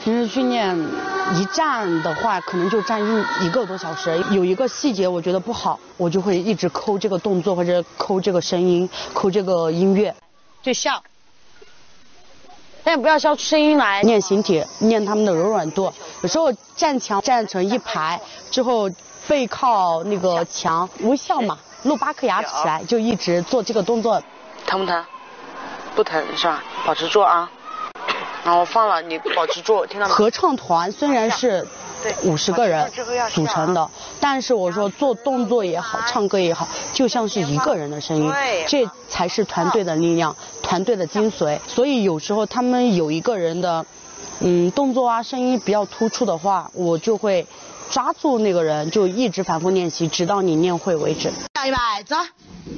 平时训练一站的话，可能就站一个多小时。有一个细节我觉得不好，我就会一直抠这个动作，或者抠这个声音，抠这个音乐，就笑。但也不要笑出声音来。练形体，练他们的柔软度。有时候站墙站成一排之后，背靠那个墙，微笑嘛，露8颗牙齿起来，就一直做这个动作。疼不疼？不疼是吧？保持住啊。然后放了，你保持住，听到吗？合唱团虽然是50个人组成的，但是我说做动作也好，唱歌也好，就像是一个人的声音，这才是团队的力量，团队的精髓。所以有时候他们有一个人的，动作啊，声音比较突出的话，我就会抓住那个人，就一直反复练习，直到你练会为止。下一百走。